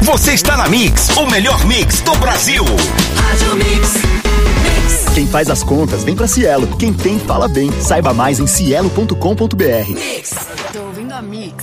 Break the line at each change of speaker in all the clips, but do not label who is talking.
Você está na Mix, o melhor mix do Brasil.
Rádio Mix.
Quem faz as contas vem pra Cielo. Quem tem, fala bem. Saiba mais em cielo.com.br.
Mix. Tô ouvindo a Mix.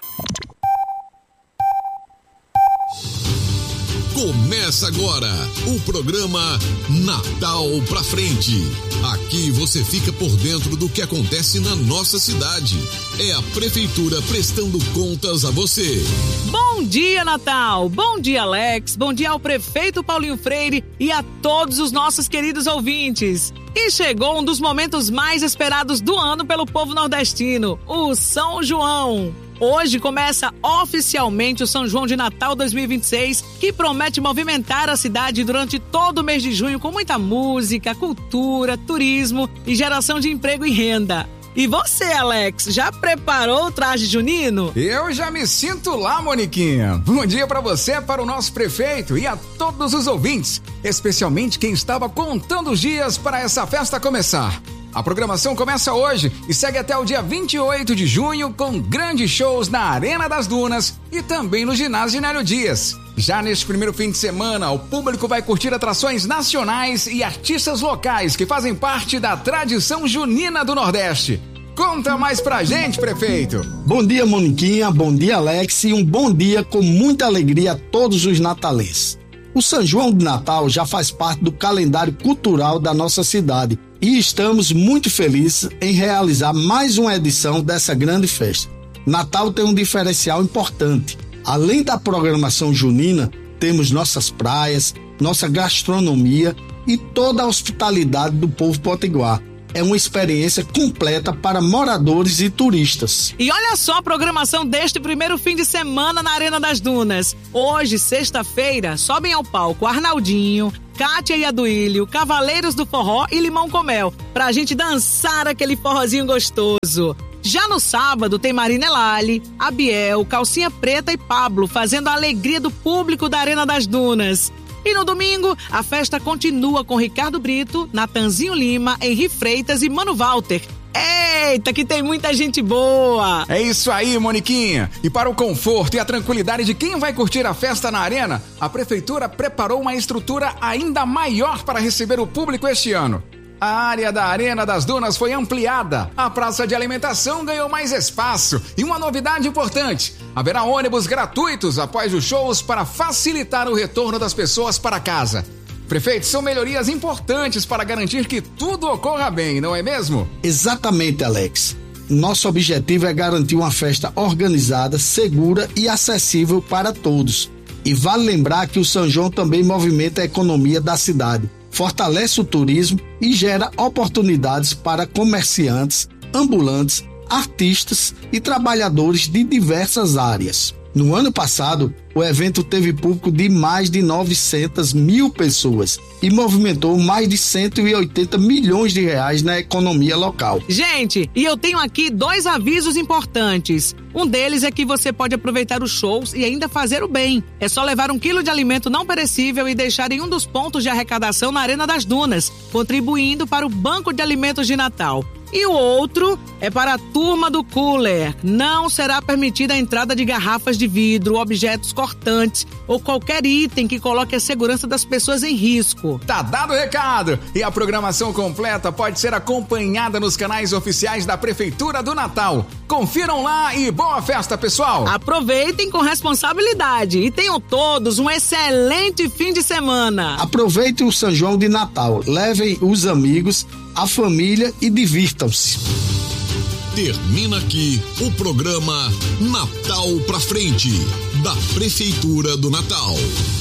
Começa agora o programa Natal pra Frente. Aqui você fica por dentro do que acontece na nossa cidade. É a Prefeitura prestando contas a você.
Bom dia, Natal! Bom dia, Alex! Bom dia ao prefeito Paulinho Freire e a todos os nossos queridos ouvintes. E chegou um dos momentos mais esperados do ano pelo povo nordestino, o São João. Hoje começa oficialmente o São João de Natal 2026, que promete movimentar a cidade durante todo o mês de junho com muita música, cultura, turismo e geração de emprego e renda. E você, Alex, já preparou o traje junino?
Eu já me sinto lá, Moniquinha. Bom dia pra você, para o nosso prefeito e a todos os ouvintes, especialmente quem estava contando os dias para essa festa começar. A programação começa hoje e segue até o dia 28 de junho com grandes shows na Arena das Dunas e também no ginásio Nélio Dias. Já neste primeiro fim de semana, o público vai curtir atrações nacionais e artistas locais que fazem parte da tradição junina do Nordeste. Conta mais pra gente, prefeito.
Bom dia, Moniquinha, bom dia, Alex, e um bom dia com muita alegria a todos os natalenses. O São João de Natal já faz parte do calendário cultural da nossa cidade e estamos muito felizes em realizar mais uma edição dessa grande festa. Natal tem um diferencial importante. Além da programação junina, temos nossas praias, nossa gastronomia e toda a hospitalidade do povo potiguar. É uma experiência completa para moradores e turistas.
E olha só a programação deste primeiro fim de semana na Arena das Dunas. Hoje, sexta-feira, sobem ao palco Arnaldinho, Kátia e Aduílio, Cavaleiros do Forró e Limão com Mel, pra gente dançar aquele forrozinho gostoso. Já no sábado tem Marina Elali, Abiel, Calcinha Preta e Pablo fazendo a alegria do público da Arena das Dunas. E no domingo, a festa continua com Ricardo Brito, Natanzinho Lima, Henri Freitas e Mano Walter. Eita, que tem muita gente boa!
É isso aí, Moniquinha! E para o conforto e a tranquilidade de quem vai curtir a festa na arena, a Prefeitura preparou uma estrutura ainda maior para receber o público este ano. A área da Arena das Dunas foi ampliada, a praça de alimentação ganhou mais espaço e uma novidade importante: haverá ônibus gratuitos após os shows para facilitar o retorno das pessoas para casa. Prefeito, são melhorias importantes para garantir que tudo ocorra bem, não é mesmo?
Exatamente, Alex. Nosso objetivo é garantir uma festa organizada, segura e acessível para todos. E vale lembrar que o São João também movimenta a economia da cidade, fortalece o turismo e gera oportunidades para comerciantes, ambulantes, artistas e trabalhadores de diversas áreas. No ano passado, o evento teve público de mais de 900 mil pessoas e movimentou mais de 180 milhões de reais na economia local.
Gente, e eu tenho aqui 2 avisos importantes. Um deles é que você pode aproveitar os shows e ainda fazer o bem. É só levar 1 quilo de alimento não perecível e deixar em um dos pontos de arrecadação na Arena das Dunas, contribuindo para o Banco de Alimentos de Natal. E o outro é para a turma do cooler. Não será permitida a entrada de garrafas de vidro, objetos cortantes ou qualquer item que coloque a segurança das pessoas em risco.
Tá dado o recado! E a programação completa pode ser acompanhada nos canais oficiais da Prefeitura do Natal. Confiram lá e boa festa, pessoal!
Aproveitem com responsabilidade e tenham todos um excelente fim de semana.
Aproveitem o São João de Natal, levem os amigos, a família e divirtam-se.
Termina aqui o programa Natal pra Frente, da Prefeitura do Natal.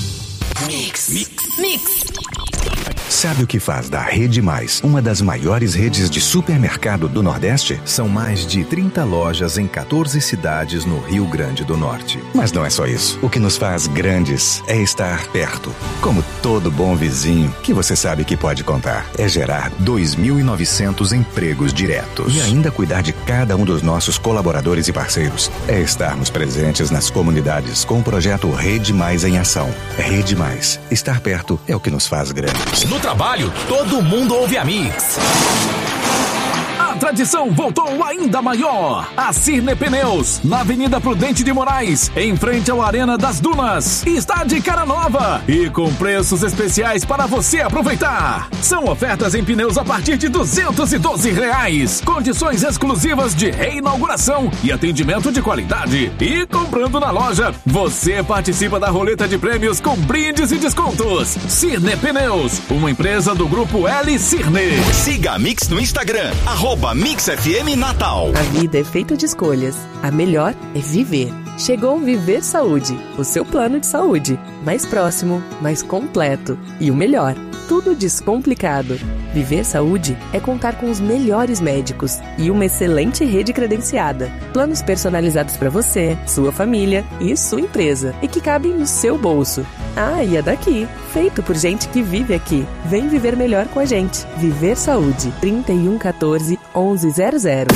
Mix. Mix.
Sabe o que faz da Rede Mais uma das maiores redes de supermercado do Nordeste? São mais de 30 lojas em 14 cidades no Rio Grande do Norte. Mas não é só isso. O que nos faz grandes é estar perto. Como todo bom vizinho que você sabe que pode contar. É gerar 2.900 empregos diretos. E ainda cuidar de cada um dos nossos colaboradores e parceiros. É estarmos presentes nas comunidades com o projeto Rede Mais em Ação. Rede Mais. Estar perto é o que nos faz grandes.
No trabalho, todo mundo ouve a Mix.
A
a tradição voltou ainda maior. A Cirne Pneus, na Avenida Prudente de Moraes, em frente ao Arena das Dunas. Está de cara nova e com preços especiais para você aproveitar. São ofertas em pneus a partir de R$212. Condições exclusivas de reinauguração e atendimento de qualidade. E comprando na loja, você participa da roleta de prêmios com brindes e descontos. Cirne Pneus, uma empresa do Grupo L Cirne.
Siga a Mix no Instagram, @MixFM Natal.
A vida é feita de escolhas. A melhor é viver. Chegou Viver Saúde, o seu plano de saúde. Mais próximo, mais completo. E o melhor, tudo descomplicado. Viver Saúde é contar com os melhores médicos e uma excelente rede credenciada. Planos personalizados para você, sua família e sua empresa. E que cabem no seu bolso. Ah, e é daqui. Feito por gente que vive aqui. Vem viver melhor com a gente. Viver Saúde. 3114-1100.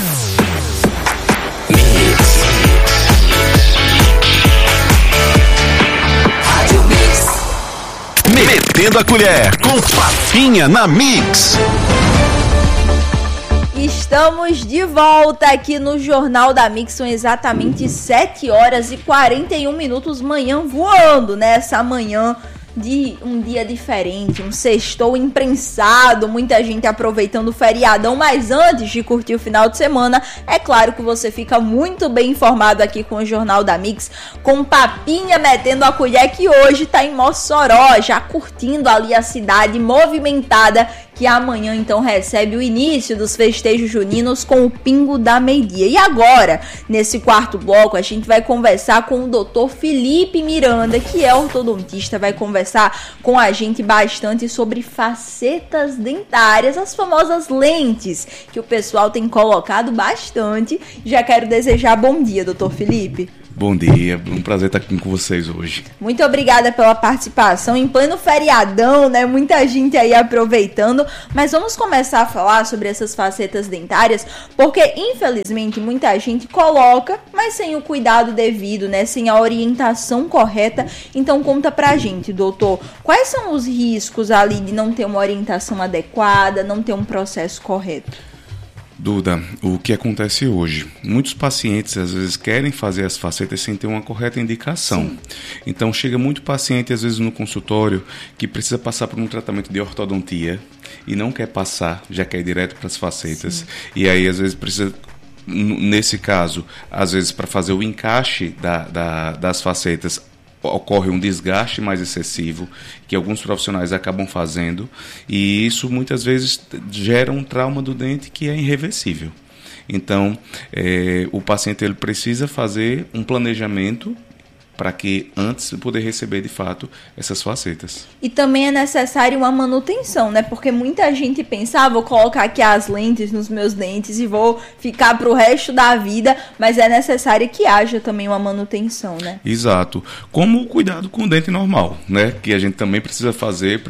Metendo a colher com Papinha na Mix.
Estamos de volta aqui no Jornal da Mix. São exatamente 7h41, manhã voando, né? Essa manhã de um dia diferente, um sextou imprensado, muita gente aproveitando o feriadão, mas antes de curtir o final de semana, é claro que você fica muito bem informado aqui com o Jornal da Mix, com Papinha metendo a colher, que hoje tá em Mossoró, já curtindo ali a cidade movimentada, que amanhã então recebe o início dos festejos juninos com o Pingo da Meio-Dia. E agora, nesse quarto bloco, a gente vai conversar com o Dr. Felipe Miranda, que é ortodontista, vai conversar com a gente bastante sobre facetas dentárias, as famosas lentes, que o pessoal tem colocado bastante. Já quero desejar bom dia, Dr. Felipe.
Bom dia, um prazer estar aqui com vocês hoje.
Muito obrigada pela participação em pleno feriadão, né? Muita gente aí aproveitando, mas vamos começar a falar sobre essas facetas dentárias, porque infelizmente muita gente coloca, mas sem o cuidado devido, né? Sem a orientação correta. Então conta pra gente, doutor, quais são os riscos ali de não ter uma orientação adequada, não ter um processo correto?
Duda, o que acontece hoje? Muitos pacientes às vezes querem fazer as facetas sem ter uma correta indicação. Sim. Então chega muito paciente às vezes no consultório que precisa passar por um tratamento de ortodontia e não quer passar, já quer ir direto para as facetas. Sim. E aí às vezes precisa, nesse caso, às vezes para fazer o encaixe das facetas, ocorre um desgaste mais excessivo que alguns profissionais acabam fazendo, e isso muitas vezes gera um trauma do dente que é irreversível. Então, o paciente ele precisa fazer um planejamento para que antes de poder receber de fato essas facetas.
E também é necessário uma manutenção, né? Porque muita gente pensa, vou colocar aqui as lentes nos meus dentes e vou ficar pro resto da vida, mas é necessário que haja também uma manutenção, né?
Exato. Como o cuidado com o dente normal, né? Que a gente também precisa fazer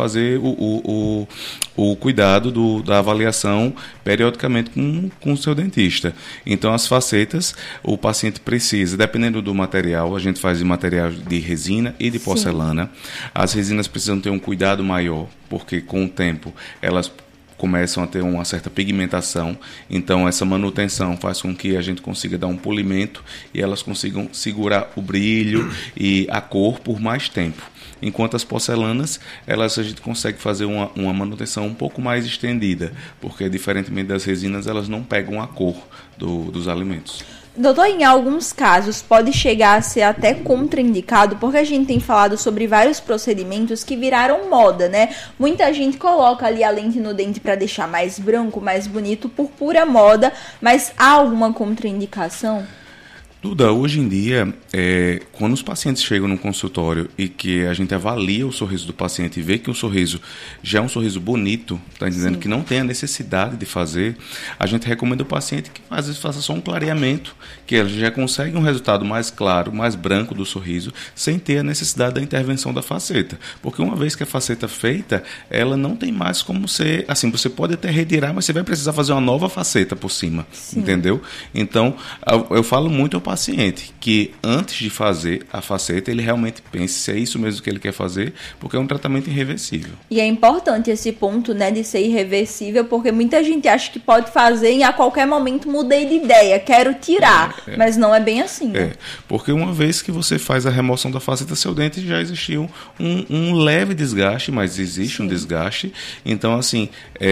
o cuidado da avaliação periodicamente com o seu dentista. Então, as facetas, o paciente precisa, dependendo do material, a gente faz de material de resina e de porcelana. Sim. As resinas precisam ter um cuidado maior, porque com o tempo elas começam a ter uma certa pigmentação, então essa manutenção faz com que a gente consiga dar um polimento e elas consigam segurar o brilho e a cor por mais tempo. Enquanto as porcelanas, a gente consegue fazer uma manutenção um pouco mais estendida, porque diferentemente das resinas, elas não pegam a cor dos alimentos.
Doutor, em alguns casos pode chegar a ser até contraindicado, porque a gente tem falado sobre vários procedimentos que viraram moda, né? Muita gente coloca ali a lente no dente para deixar mais branco, mais bonito, por pura moda, mas há alguma contraindicação?
Duda, hoje em dia, quando os pacientes chegam no consultório e que a gente avalia o sorriso do paciente e vê que o sorriso já é um sorriso bonito, está dizendo que não tem a necessidade de fazer, a gente recomenda o paciente que às vezes faça só um clareamento, que ele já consegue um resultado mais claro, mais branco do sorriso, sem ter a necessidade da intervenção da faceta. Porque uma vez que a faceta é feita, ela não tem mais como ser, assim, você pode até retirar, mas você vai precisar fazer uma nova faceta por cima, Sim. entendeu? Então, eu falo muito ao paciente que antes de fazer a faceta, ele realmente pense se é isso mesmo que ele quer fazer, porque é um tratamento irreversível.
E é importante esse ponto, né, de ser irreversível, porque muita gente acha que pode fazer e a qualquer momento mudei de ideia, quero tirar, mas não é bem assim, né?
Porque uma vez que você faz a remoção da faceta, seu dente já existiu um leve desgaste, mas existe um desgaste, então assim,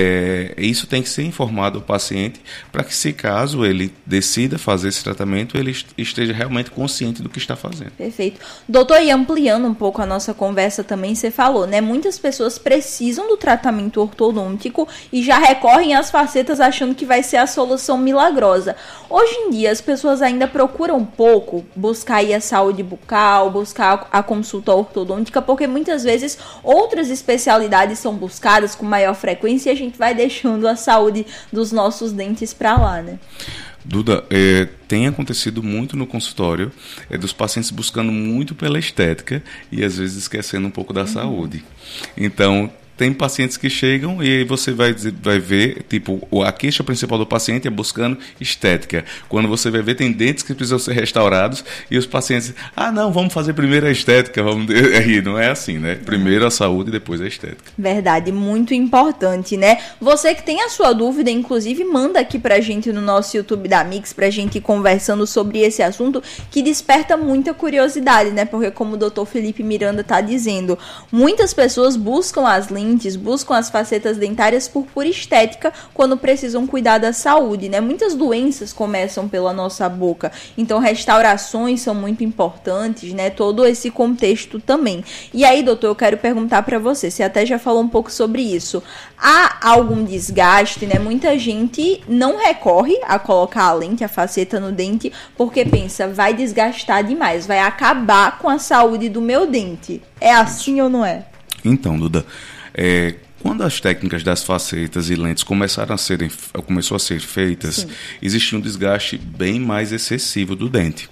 isso tem que ser informado ao paciente, para que se caso ele decida fazer esse tratamento, ele esteja realmente consciente do que está fazendo.
Perfeito. Doutor, e ampliando um pouco a nossa conversa também, você falou, né? Muitas pessoas precisam do tratamento ortodôntico e já recorrem às facetas achando que vai ser a solução milagrosa. Hoje em dia, as pessoas ainda procuram um pouco buscar aí a saúde bucal, buscar a consulta ortodôntica, porque muitas vezes outras especialidades são buscadas com maior frequência e a gente vai deixando a saúde dos nossos dentes para lá, né?
Duda, tem acontecido muito no consultório dos pacientes buscando muito pela estética e às vezes esquecendo um pouco da saúde. Então, tem pacientes que chegam e aí você vai ver, tipo, a queixa principal do paciente é buscando estética. Quando você vai ver, tem dentes que precisam ser restaurados e os pacientes, não, vamos fazer primeiro a estética, e não é assim, né? Primeiro a saúde e depois a estética.
Verdade, muito importante, né? Você que tem a sua dúvida, inclusive, manda aqui pra gente no nosso YouTube da Mix, pra gente ir conversando sobre esse assunto que desperta muita curiosidade, né? Porque como o Dr. Felipe Miranda tá dizendo, muitas pessoas buscam as lentes, buscam as facetas dentárias por pura estética quando precisam cuidar da saúde, né? Muitas doenças começam pela nossa boca, então restaurações são muito importantes, né? Todo esse contexto também. E aí, doutor, eu quero perguntar para você até já falou um pouco sobre isso. Há algum desgaste, né? Muita gente não recorre a colocar a lente, a faceta no dente, porque pensa, vai desgastar demais, vai acabar com a saúde do meu dente. É assim ou não é?
Então, Duda, quando as técnicas das facetas e lentes começou a ser feitas, existia um desgaste bem mais excessivo do dente.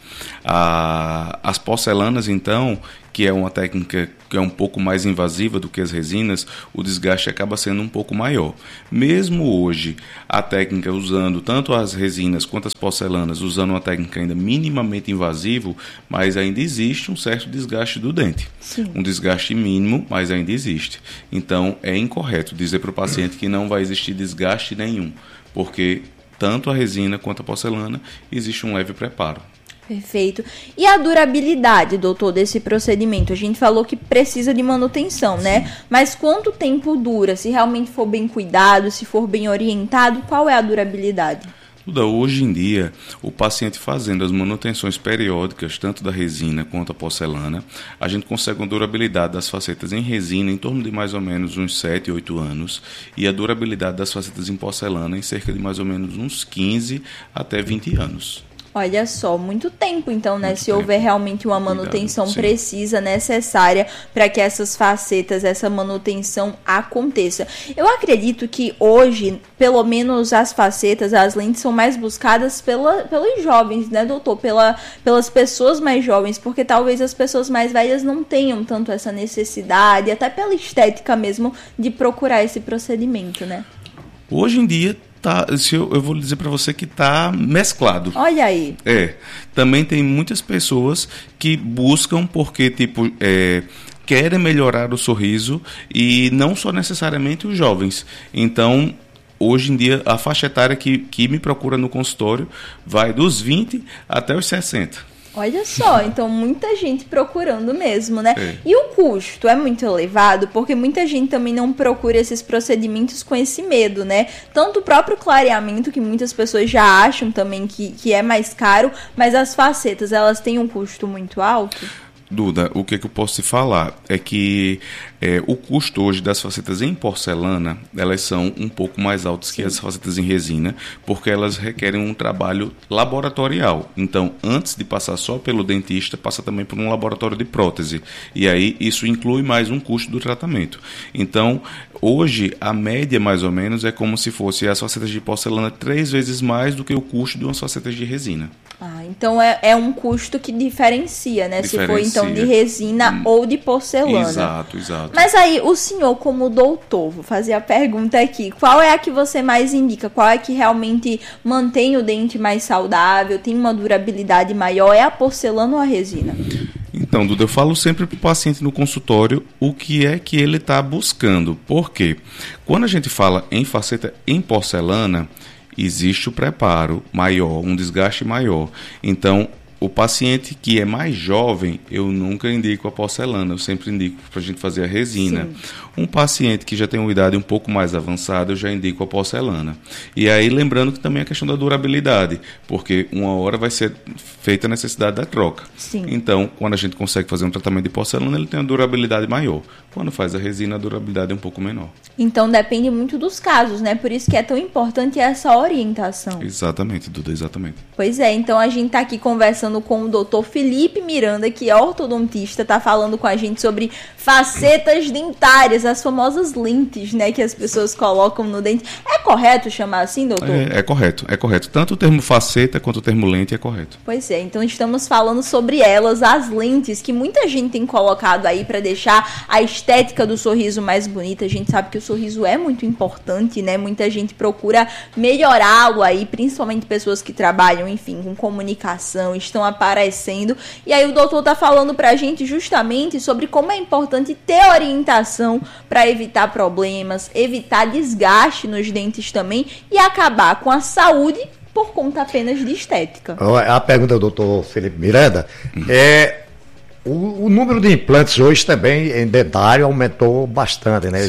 As porcelanas, então, que é uma técnica que é um pouco mais invasiva do que as resinas, o desgaste acaba sendo um pouco maior. Mesmo hoje, a técnica usando tanto as resinas quanto as porcelanas, usando uma técnica ainda minimamente invasiva, mas ainda existe um certo desgaste do dente.
Sim.
Um desgaste mínimo, mas ainda existe. Então, é incorreto dizer para o paciente que não vai existir desgaste nenhum, porque tanto a resina quanto a porcelana existe um leve preparo.
Perfeito. E a durabilidade, doutor, desse procedimento? A gente falou que precisa de manutenção, né? Mas quanto tempo dura? Se realmente for bem cuidado, se for bem orientado, qual é a durabilidade?
Hoje em dia, o paciente fazendo as manutenções periódicas, tanto da resina quanto da porcelana, a gente consegue uma durabilidade das facetas em resina em torno de mais ou menos uns 7, 8 anos, e a durabilidade das facetas em porcelana em cerca de mais ou menos uns 15 até 20 anos.
Olha só, muito tempo então, né? Se houver realmente uma manutenção precisa, necessária, para que essas facetas, essa manutenção aconteça. Eu acredito que hoje, pelo menos as facetas, as lentes são mais buscadas pelos jovens, né, doutor? Pelas pessoas mais jovens, porque talvez as pessoas mais velhas não tenham tanto essa necessidade, até pela estética mesmo, de procurar esse procedimento, né?
Hoje em dia, eu vou dizer para você que está mesclado.
Olha aí.
Também tem muitas pessoas que buscam porque, querem melhorar o sorriso e não só necessariamente os jovens. Então, hoje em dia, a faixa etária que me procura no consultório vai dos 20 até os 60.
Olha só, então muita gente procurando mesmo, né? E o custo é muito elevado, porque muita gente também não procura esses procedimentos com esse medo, né? Tanto o próprio clareamento, que muitas pessoas já acham também que é mais caro, mas as facetas, elas têm um custo muito alto?
Duda, o que eu posso te falar é que o custo hoje das facetas em porcelana, elas são um pouco mais altas que as facetas em resina, porque elas requerem um trabalho laboratorial. Então, antes de passar só pelo dentista, passa também por um laboratório de prótese. E aí, isso inclui mais um custo do tratamento. Então, hoje, a média, mais ou menos, é como se fosse as facetas de porcelana 3 vezes mais do que o custo de umas facetas de resina.
Então, é um custo que diferencia, né? Se for, então, então de resina ou de porcelana.
Exato.
Mas aí, o senhor como doutor, vou fazer a pergunta aqui, qual é a que você mais indica? Qual é a que realmente mantém o dente mais saudável, tem uma durabilidade maior? É a porcelana ou a resina?
Então, Duda, eu falo sempre para o paciente no consultório o que é que ele está buscando. Por quê? Quando a gente fala em faceta em porcelana, existe o preparo maior, um desgaste maior. Então, o paciente que é mais jovem, eu nunca indico a porcelana, eu sempre indico para a gente fazer a resina. Sim. Um paciente que já tem uma idade um pouco mais avançada, eu já indico a porcelana. E aí, lembrando que também a questão da durabilidade, porque uma hora vai ser feita a necessidade da troca.
Sim.
Então, quando a gente consegue fazer um tratamento de porcelana, ele tem uma durabilidade maior. Quando faz a resina, a durabilidade é um pouco menor.
Então, depende muito dos casos, né? Por isso que é tão importante essa orientação.
Exatamente, Duda, exatamente.
Pois é, então a gente está aqui conversando com o Dr. Felipe Miranda, que é ortodontista, está falando com a gente sobre facetas dentárias, as famosas lentes, né, que as pessoas colocam no dente. É correto chamar assim, doutor?
É correto. Tanto o termo faceta quanto o termo lente é correto.
Pois é, então estamos falando sobre elas, as lentes, que muita gente tem colocado aí para deixar a estética do sorriso mais bonita. A gente sabe que o sorriso é muito importante, né? Muita gente procura melhorá-lo aí, principalmente pessoas que trabalham, enfim, com comunicação, estão aparecendo. E aí o doutor tá falando pra gente justamente sobre como é importante ter orientação para evitar problemas, evitar desgaste nos dentes também e acabar com a saúde por conta apenas de estética.
A pergunta do doutor Felipe Miranda é: o número de implantes hoje também em dentário aumentou bastante, né?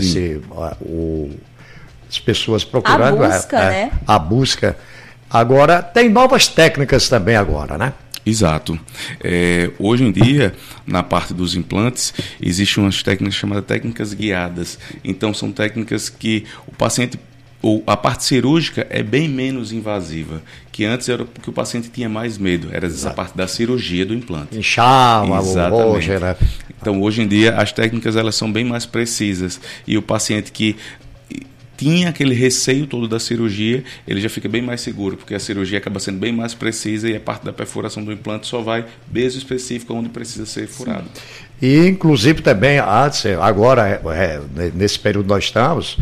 As pessoas procurando
a busca, né?
A busca. Agora, tem novas técnicas também agora, né?
Exato. Hoje em dia, na parte dos implantes, existem umas técnicas chamadas técnicas guiadas. Então, são técnicas que o paciente, ou a parte cirúrgica é bem menos invasiva, que antes era porque o paciente tinha mais medo, era essa parte da cirurgia do implante.
Inchava,
exatamente. Né? Então, hoje em dia, as técnicas elas são bem mais precisas e o paciente que tinha aquele receio todo da cirurgia, ele já fica bem mais seguro, porque a cirurgia acaba sendo bem mais precisa e a parte da perfuração do implante só vai beijo específico onde precisa ser furado.
Sim. E inclusive também antes, agora nesse período nós estamos,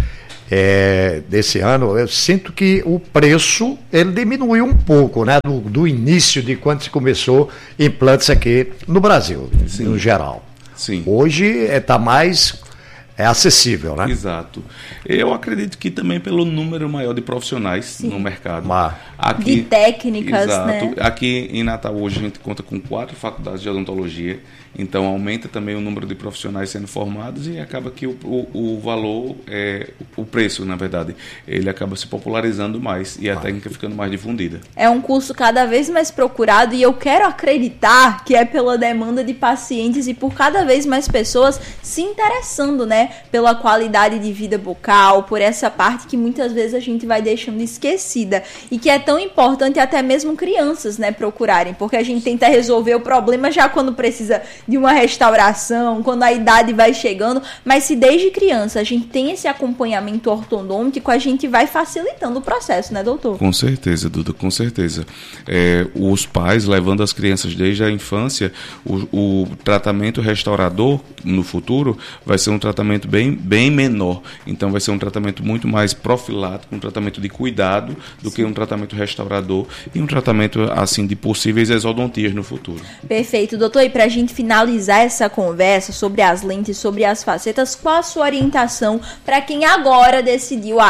desse ano, eu sinto que o preço ele diminuiu um pouco, né, do início de quando se começou implantes aqui no Brasil, sim, no geral.
Sim.
Hoje está mais acessível, né?
Exato. Eu acredito que também pelo número maior de profissionais, sim, no mercado.
Aqui, de técnicas,
exato,
né?
Aqui em Natal hoje a gente conta com 4 faculdades de odontologia, então aumenta também o número de profissionais sendo formados e acaba que o valor, o preço, na verdade, ele acaba se popularizando mais e a técnica ficando mais difundida.
É um curso cada vez mais procurado e eu quero acreditar que é pela demanda de pacientes e por cada vez mais pessoas se interessando, né, pela qualidade de vida bucal, por essa parte que muitas vezes a gente vai deixando esquecida e que é tão importante até mesmo crianças, né, procurarem, porque a gente tenta resolver o problema já quando precisa de uma restauração, quando a idade vai chegando, mas se desde criança a gente tem esse acompanhamento ortodôntico, a gente vai facilitando o processo, né, doutor?
Com certeza, Duda, com certeza. Os pais levando as crianças desde a infância, o tratamento restaurador no futuro vai ser um tratamento bem menor, então vai ser um tratamento muito mais profilático, um tratamento de cuidado do que um tratamento restaurador e um tratamento assim de possíveis exodontias no futuro.
Perfeito, doutor, e para a gente finalizar essa conversa sobre as lentes, sobre as facetas, qual a sua orientação para quem agora decidiu,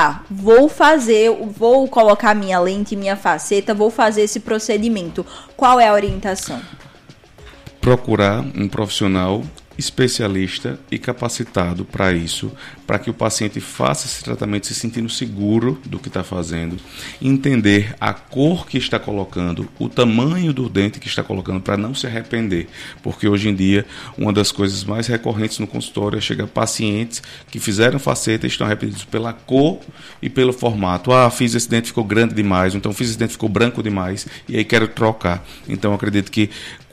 vou colocar minha lente, minha faceta, vou fazer esse procedimento? Qual é a orientação?
Procurar um profissional especialista e capacitado para isso, para que o paciente faça esse tratamento se sentindo seguro do que está fazendo, entender a cor que está colocando, o tamanho do dente que está colocando, para não se arrepender, porque hoje em dia uma das coisas mais recorrentes no consultório é chegar pacientes que fizeram faceta e estão arrependidos pela cor e pelo formato. Fiz esse dente, ficou grande demais, então fiz esse dente, ficou branco demais e aí quero trocar. Então acredito que quando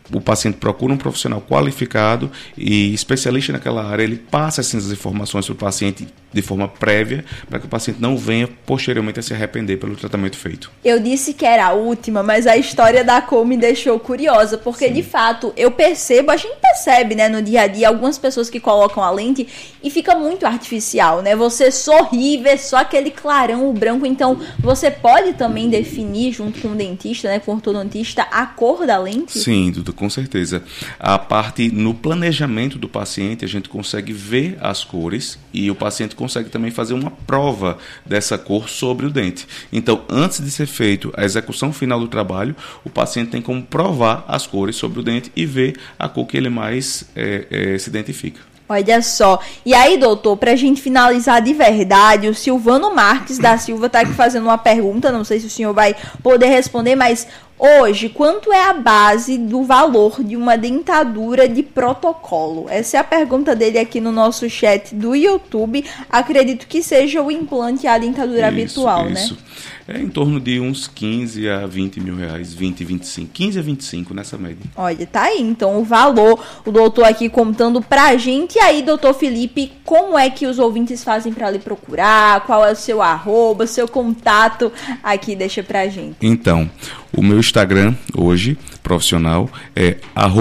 o paciente procura um profissional qualificado e especialista naquela área, ele passa essas informações para o paciente de forma prévia, para que o paciente não venha posteriormente a se arrepender pelo tratamento feito.
Eu disse que era a última, mas a história da cor me deixou curiosa, porque de fato eu percebo, a gente percebe, né, no dia a dia, algumas pessoas que colocam a lente e fica muito artificial, né? Você sorri, vê só aquele clarão, o branco, então você pode também definir junto com o dentista, né, com o ortodontista, a cor da lente?
Sim, Duda, com certeza. A parte no planejamento do paciente, a gente consegue ver as cores e o paciente consegue também fazer uma prova dessa cor sobre o dente. Então, antes de ser feito a execução final do trabalho, o paciente tem como provar as cores sobre o dente e ver a cor que ele mais se identifica.
Olha só. E aí, doutor, pra gente finalizar de verdade, o Silvano Marques da Silva tá aqui fazendo uma pergunta, não sei se o senhor vai poder responder, mas hoje, quanto é a base do valor de uma dentadura de protocolo? Essa é a pergunta dele aqui no nosso chat do YouTube. Acredito que seja o implante e a dentadura habitual, né?
É em torno de uns 15 a 20 mil reais, 20, 25, 15 a 25 nessa média.
Olha, tá aí, então o valor, o doutor aqui contando pra gente. E aí, doutor Felipe, como é que os ouvintes fazem pra lhe procurar? Qual é o seu @, seu contato? Aqui, deixa pra gente.
Então, o meu Instagram hoje, profissional, é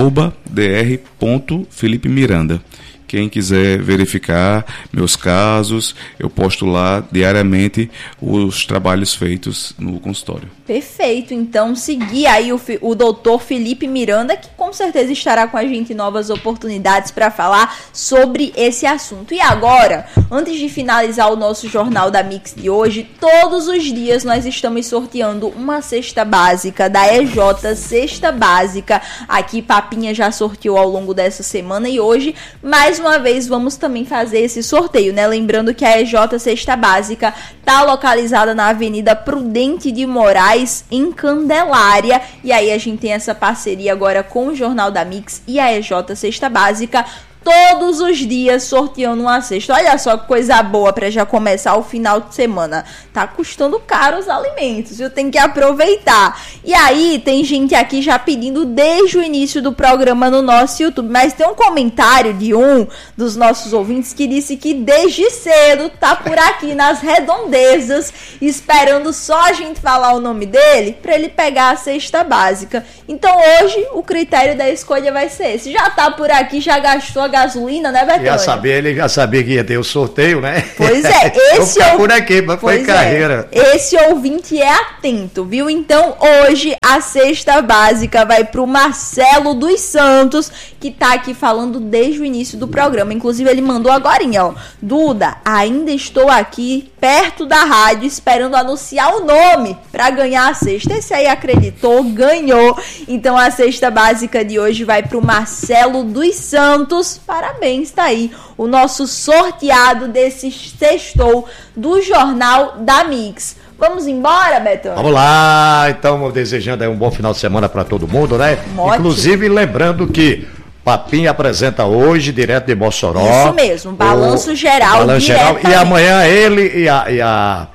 @dr.felipemiranda. Quem quiser verificar meus casos, eu posto lá diariamente os trabalhos feitos no consultório.
Perfeito, então seguir aí o doutor Felipe Miranda, que com certeza estará com a gente em novas oportunidades para falar sobre esse assunto. E agora, antes de finalizar o nosso Jornal da Mix de hoje, todos os dias nós estamos sorteando uma cesta básica da EJ Cesta Básica. Aqui Papinha já sorteou ao longo dessa semana e hoje, mais uma vez, vamos também fazer esse sorteio, né? Lembrando que a EJ Cesta Básica está localizada na Avenida Prudente de Moraes, em Candelária. E aí a gente tem essa parceria agora com o Jornal da Mix e a EJ Cesta Básica, todos os dias sorteando uma cesta. Olha só que coisa boa para já começar o final de semana. Tá custando caro os alimentos, viu? Tem que aproveitar. E aí, tem gente aqui já pedindo desde o início do programa no nosso YouTube. Mas tem um comentário de um dos nossos ouvintes que disse que desde cedo tá por aqui nas redondezas, esperando só a gente falar o nome dele para ele pegar a cesta básica. Então hoje o critério da escolha vai ser esse. Já tá por aqui, já gastou a gasolina, né, Betânia?
Ele já sabia que ia ter o sorteio, né?
Pois é, esse
por aqui, mas foi carreira.
Esse ouvinte é atento, viu? Então, hoje a cesta básica vai pro Marcelo dos Santos, que tá aqui falando desde o início do programa. Inclusive, ele mandou agorinha, ó. Duda, ainda estou aqui perto da rádio esperando anunciar o nome pra ganhar a cesta. Esse aí acreditou, ganhou. Então, a cesta básica de hoje vai pro Marcelo dos Santos. Parabéns, tá aí o nosso sorteado desse sextou do Jornal da Mix. Vamos embora, Betânia?
Vamos lá, então desejando aí um bom final de semana para todo mundo, né?
Ótimo.
Inclusive lembrando que Papinha apresenta hoje, direto de Mossoró.
Isso mesmo, balanço geral.
Balanço geral. E amanhã ele e a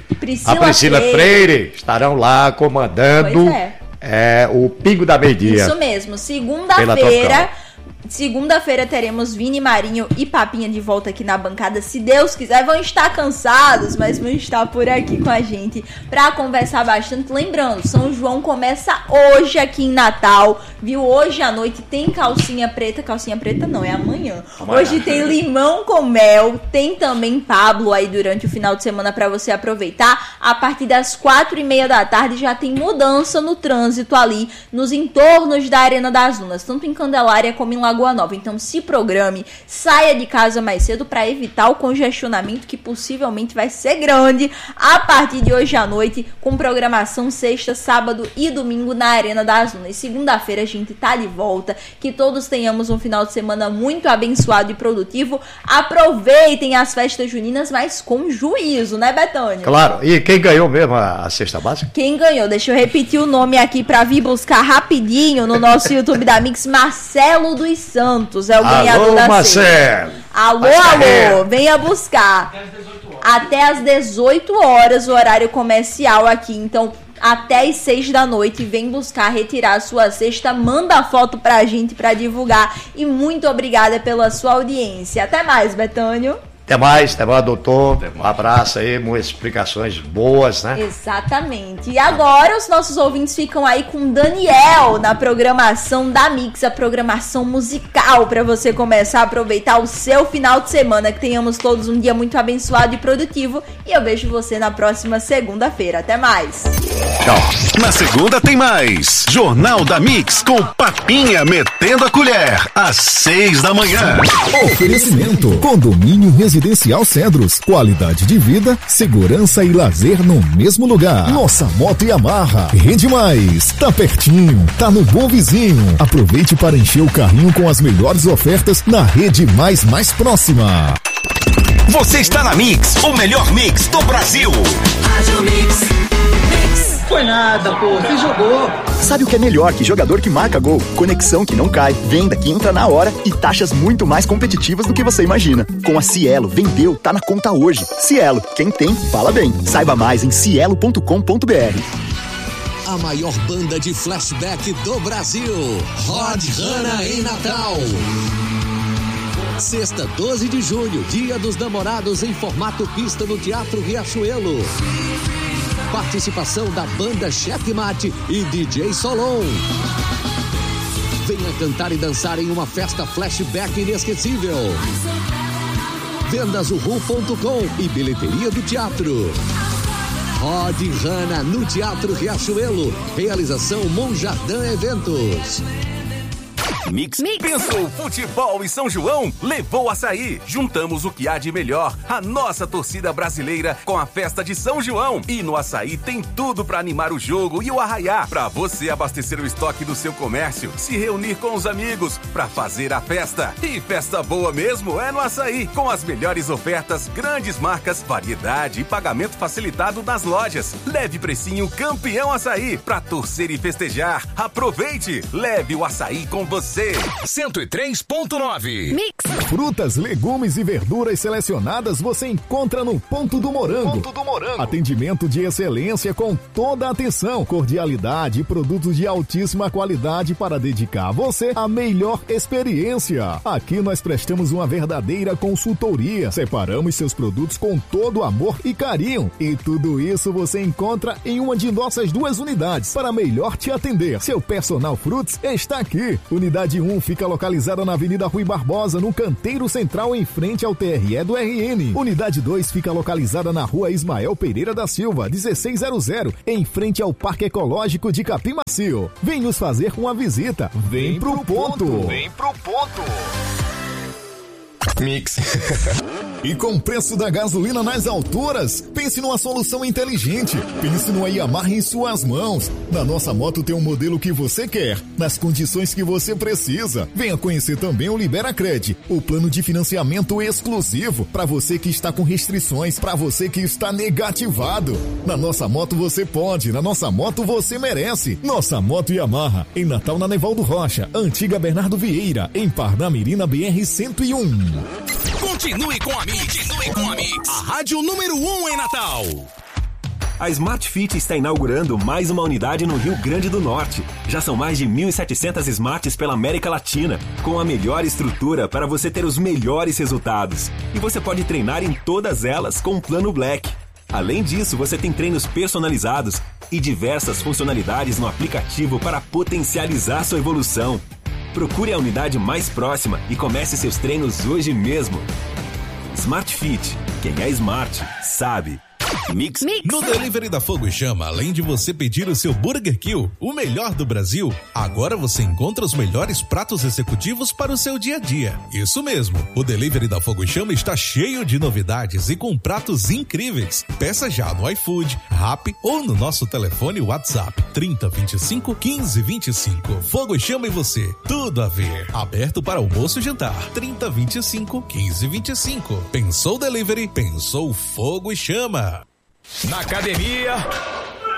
Priscila Freire estarão lá comandando o Pingo da Meio-Dia.
Isso mesmo, Segunda-feira teremos Vini Marinho e Papinha de volta aqui na bancada, se Deus quiser. Vão estar cansados, mas vão estar por aqui com a gente para conversar bastante. Lembrando, São João começa hoje aqui em Natal, viu? Hoje à noite tem calcinha preta não, é amanhã. Hoje tem limão com mel, tem também Pablo aí durante o final de semana para você aproveitar. A partir das 4:30 da tarde já tem mudança no trânsito ali nos entornos da Arena das Dunas, tanto em Candelária como em Lagoa Nova. Então se programe, saia de casa mais cedo para evitar o congestionamento que possivelmente vai ser grande a partir de hoje à noite, com programação sexta, sábado e domingo na Arena das Dunas. Segunda-feira a gente tá de volta, que todos tenhamos um final de semana muito abençoado e produtivo. Aproveitem as festas juninas, mas com juízo, né, Betânia?
Claro, e quem ganhou mesmo a cesta básica?
Quem ganhou, deixa eu repetir o nome aqui para vir buscar rapidinho no nosso YouTube da Mix. Marcelo dos Santos é o ganhador da
Marcelo.
Alô, venha buscar. Até às 18 horas o horário comercial aqui. Então, até as 6 da noite. Vem buscar, retirar a sua cesta, manda a foto pra gente pra divulgar. E muito obrigada pela sua audiência. Até mais, Betânio.
Até mais, doutor. Um abraço aí, muitas explicações boas, né?
Exatamente. E agora os nossos ouvintes ficam aí com Daniel na programação da Mix, a programação musical, para você começar a aproveitar o seu final de semana. Que tenhamos todos um dia muito abençoado e produtivo. E eu vejo você na próxima segunda-feira. Até mais.
Tchau. Na segunda tem mais. Jornal da Mix com Papinha metendo a colher. Às 6 da manhã.
Oferecimento. Condomínio Residencial Cedros. Qualidade de vida, segurança e lazer no mesmo lugar. Nossa Moto Yamaha. Rende mais. Tá pertinho. Tá no Bom Vizinho. Aproveite para encher o carrinho com as melhores ofertas na rede mais próxima.
Você está na Mix, o melhor mix do Brasil.
Rádio Mix.
Foi nada, pô, você jogou. Sabe o que é melhor que jogador que marca gol? Conexão que não cai, venda que entra na hora e taxas muito mais competitivas do que você imagina. Com a Cielo, vendeu, tá na conta hoje. Cielo, quem tem, fala bem. Saiba mais em cielo.com.br.
A maior banda de flashback do Brasil, Rod Hanna em Natal. Sexta, 12 de junho, Dia dos Namorados em formato pista no Teatro Riachuelo. Participação da banda Checkmate e DJ Solon. Venha cantar e dançar em uma festa flashback inesquecível. Vendasurru.com e bilheteria do teatro. Rod Hanna no Teatro Riachuelo. Realização Monjardim Eventos.
Mix. Pensou futebol em São João? Levou açaí. Juntamos o que há de melhor. A nossa torcida brasileira com a festa de São João. E no açaí tem tudo para animar o jogo e o arraiá. Para você abastecer o estoque do seu comércio. Se reunir com os amigos para fazer a festa. E festa boa mesmo é no açaí. Com as melhores ofertas, grandes marcas, variedade e pagamento facilitado nas lojas. Leve precinho campeão açaí para torcer e festejar. Aproveite. Leve o açaí com você.
103.9 Mix. Frutas, legumes e verduras selecionadas você encontra no Ponto do Morango. Atendimento de excelência com toda a atenção, cordialidade e produtos de altíssima qualidade para dedicar a você a melhor experiência. Aqui nós prestamos uma verdadeira consultoria. Separamos seus produtos com todo amor e carinho. E tudo isso você encontra em uma de nossas 2 unidades para melhor te atender. Seu Personal Fruits está aqui. Unidade 1 fica localizada na Avenida Rui Barbosa, no canteiro central, em frente ao TRE do RN. Unidade 2 fica localizada na Rua Ismael Pereira da Silva, 1600, em frente ao Parque Ecológico de Capim Macio. Vem nos fazer uma visita. Vem pro ponto.
Vem pro ponto.
Mix. E com preço da gasolina nas alturas, pense numa solução inteligente. Pense numa Yamaha em suas mãos. Na nossa moto tem um modelo que você quer, nas condições que você precisa. Venha conhecer também o Liberacred, o plano de financiamento exclusivo para você que está com restrições, para você que está negativado. Na nossa moto você pode, na nossa moto você merece. Nossa Moto Yamaha, em Natal na Nevaldo Rocha, Antiga Bernardo Vieira, em Parnamirina BR-101.
Continue com a Mix. A rádio número 1 em Natal.
A Smart Fit está inaugurando mais uma unidade no Rio Grande do Norte. Já são mais de 1.700 Smarts pela América Latina, com a melhor estrutura para você ter os melhores resultados. E você pode treinar em todas elas com o Plano Black. Além disso, você tem treinos personalizados e diversas funcionalidades no aplicativo para potencializar sua evolução. Procure a unidade mais próxima e comece seus treinos hoje mesmo. Smart Fit. Quem é smart, sabe.
Mix. No Delivery da Fogo e Chama, além de você pedir o seu Burger Kill, o melhor do Brasil, agora você encontra os melhores pratos executivos para o seu dia a dia. Isso mesmo, o Delivery da Fogo e Chama está cheio de novidades e com pratos incríveis. Peça já no iFood, Rappi ou no nosso telefone WhatsApp 3025 1525. Fogo e Chama e você, tudo a ver. Aberto para almoço e jantar 3025 1525. Pensou Delivery, pensou Fogo e Chama.
Na academia,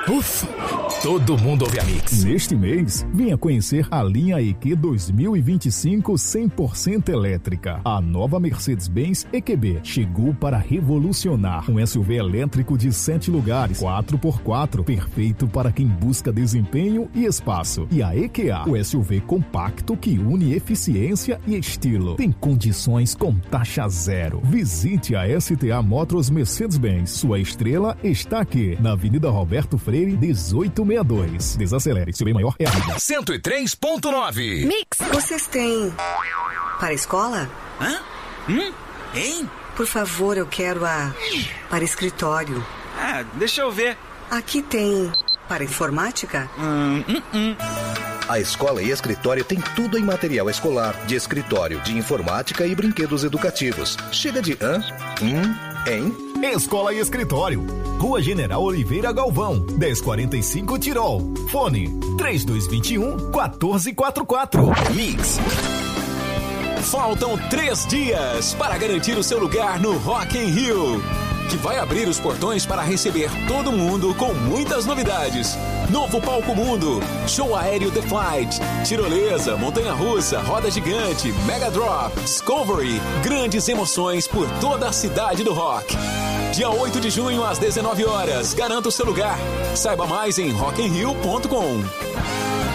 Ufa, todo mundo ouve a Mix.
Neste mês, venha conhecer a linha EQ 2025 100% elétrica. A nova Mercedes-Benz EQB chegou para revolucionar. Um SUV elétrico de 7 lugares, 4x4, perfeito para quem busca desempenho e espaço. E a EQA, o SUV compacto que une eficiência e estilo. Tem condições com taxa zero. Visite a STA Motors Mercedes-Benz. Sua estrela está aqui, na Avenida Roberto Freire, 1862. Desacelere, seu bem maior é a vida.
103.9
Mix.
Vocês têm para a escola?
Hã? Hein?
Por favor, eu quero a para escritório.
Ah, deixa eu ver.
Aqui tem para informática?
A escola e escritório tem tudo em material escolar, de escritório, de informática e brinquedos educativos. Chega de hein?
Escola e Escritório. Rua General Oliveira Galvão, 1045 Tirol. Fone 3221-1444.
Mix. Faltam 3 dias para garantir o seu lugar no Rock in Rio, que vai abrir os portões para receber todo mundo com muitas novidades. Novo Palco Mundo, show aéreo The Flight, tirolesa, montanha-russa, roda gigante, Mega Drop, Discovery, grandes emoções por toda a cidade do rock. Dia 8 de junho às 19 horas, garanta o seu lugar. Saiba mais em rockinrio.com.